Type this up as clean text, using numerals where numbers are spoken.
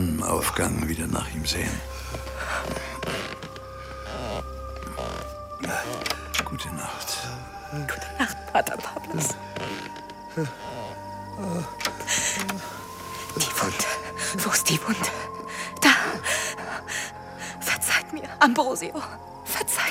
Sonnenaufgang wieder nach ihm sehen. Gute Nacht. Gute Nacht, Pater Pavlos. Die Wunde. Wo ist die Wunde? Da. Verzeiht mir, Ambrosio.